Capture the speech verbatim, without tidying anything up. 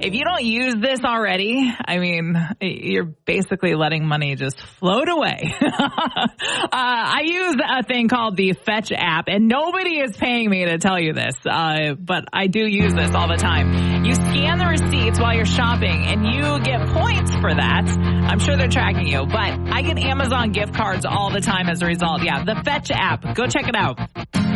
If you don't use this already, I mean, you're basically letting money just float away. uh, I use a thing called the Fetch app, and nobody is paying me to tell you this, uh, but I do use this all the time. You scan the receipts while you're shopping, and you get points for that. I'm sure they're tracking you, but I get Amazon gift cards all the time as a result. Yeah, the Fetch app. Go check it out.